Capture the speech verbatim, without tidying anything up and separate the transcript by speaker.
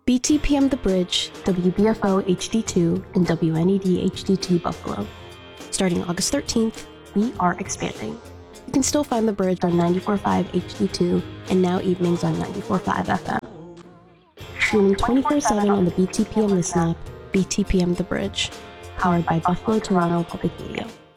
Speaker 1: B T P M The Bridge, W B F O H D two, and W N E D H D two Buffalo. Starting August thirteenth, we are expanding. You can still find The Bridge on ninety-four point five H D two and now evenings on ninety-four point five F M. Streaming twenty-four seven on the B T P M Listen app, B T P M The Bridge, powered by Buffalo Toronto Public Media.